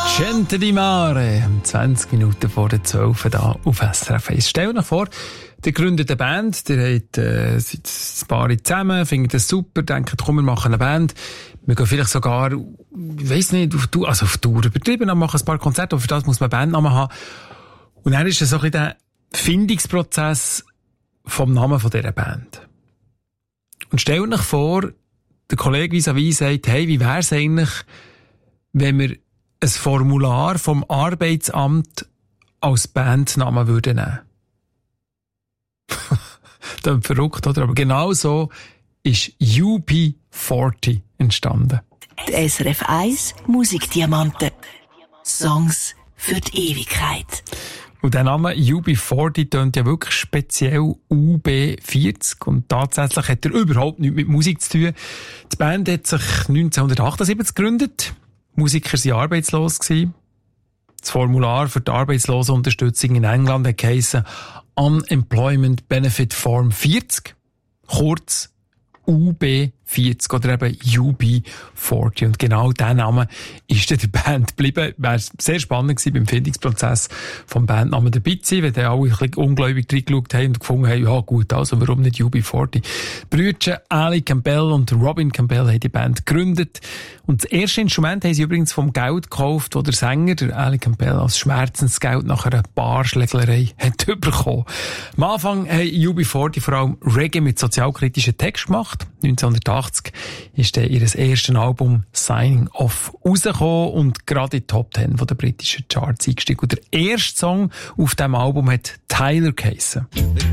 Gente di Mare, 20 Minuten vor der 12 da auf SRF 1. Stell dir vor, ihr gründet eine Band, ihr seid ein paar zusammen, findet das super, denkt, komm, wir machen eine Band. Wir gehen vielleicht sogar, ich weiss nicht, auf Tour übertrieben, dann machen ein paar Konzerte, aber für das muss man einen Bandnamen haben. Und dann ist es so ein bisschen der Findungsprozess vom Namen von dieser Band. Und stell dir vor, der Kollege vis-à-vis sagt, hey, wie wär's eigentlich, wenn wir ein Formular vom Arbeitsamt als Bandnamen würden nehmen? Das ist verrückt, oder? Aber genau so ist UB40 entstanden. Die SRF 1 Musikdiamanten. Songs für die Ewigkeit. Und der Name UB40 tönt ja wirklich speziell UB40. Und tatsächlich hat er überhaupt nichts mit Musik zu tun. Die Band hat sich 1978 gegründet. Die Musiker waren arbeitslos gewesen. Das Formular für die Arbeitslosenunterstützung in England hat geheissen Unemployment Benefit Form 40. Kurz UB40 oder eben UB40. Und genau dieser Name ist der Band geblieben. Wäre sehr spannend gewesen beim Findungsprozess vom Bandnamen dabei zu sein, wenn die alle ein bisschen ungläubig reingeschaut haben und gefunden haben, ja gut, also warum nicht UB40? Die Brüder Ali Campbell und Robin Campbell haben die Band gegründet. Und das erste Instrument haben sie übrigens vom Geld gekauft, das der Sänger, der Ali Campbell, als Schmerzensgeld nach einer Barschlägerei hat bekommen. Am Anfang haben UB40 vor allem Reggae mit sozialkritischen Text gemacht. 1980 ist dann ihr erstes Album Signing Off rausgekommen und gerade in die Top 10 der britischen Charts eingestiegen. Und der erste Song auf diesem Album hat Tyler geheissen.